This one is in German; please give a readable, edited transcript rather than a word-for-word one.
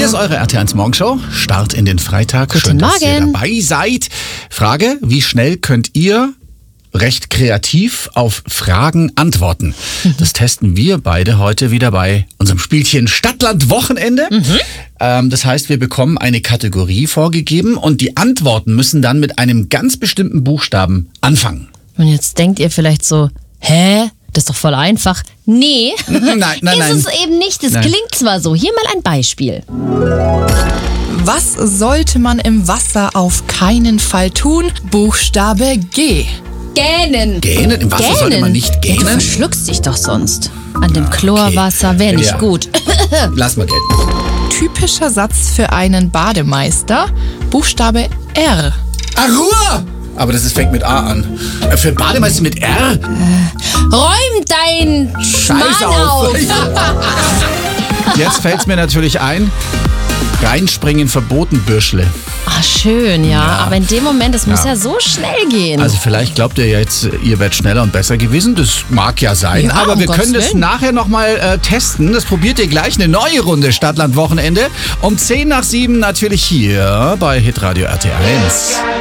ist eure RT1 Morgenshow. Start in den Freitag. Guten Schön, dass ihr Morgen. dabei seid. Frage, wie schnell könnt ihr recht kreativ auf Fragen antworten? Das testen wir beide heute wieder bei unserem Spielchen Stadtland Wochenende. Das heißt, wir bekommen eine Kategorie vorgegeben und die Antworten müssen dann mit einem ganz bestimmten Buchstaben anfangen. Und jetzt denkt ihr vielleicht so, hä? Das ist doch voll einfach. Nee, Nein. ist es eben nicht. Es Nein. klingt zwar so. Hier mal ein Beispiel. Was sollte man im Wasser auf keinen Fall tun? Buchstabe G. Gähnen. Gähnen? Im Wasser sollte man nicht Ja, du gähnen? verschluckst dich doch sonst. An dem Chlorwasser wäre nicht Ja. gut. Lass mal gelten. Typischer Satz für einen Bademeister. Buchstabe R. Ruhe! Aber fängt mit A an. Für Bademeister mit R? Räum dein Scheiß Mann auf. Jetzt fällt's mir natürlich ein. Reinspringen verboten, Bürschle. Ah, schön, ja. Aber in dem Moment, es muss ja so schnell gehen. Also vielleicht glaubt ihr jetzt, ihr werdet schneller und besser gewesen. Das mag ja sein. Ja, aber um wir Gottes können das Willen. nachher nochmal testen. Das probiert ihr gleich. Eine neue Runde Stadtland Wochenende. Um 6:10 natürlich hier bei Hitradio RT1.